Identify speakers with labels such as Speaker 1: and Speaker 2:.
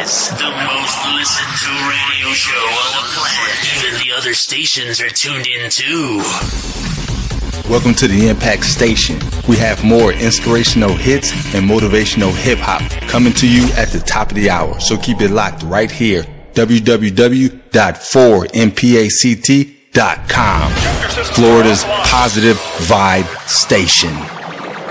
Speaker 1: is the most listened to radio show on the planet. Even the other stations are tuned in too.
Speaker 2: Welcome to the Impact Station. We have more inspirational hits and motivational hip-hop coming to you at the top of the hour. So keep it locked right here. www.4mpact.com. Florida's positive vibe station.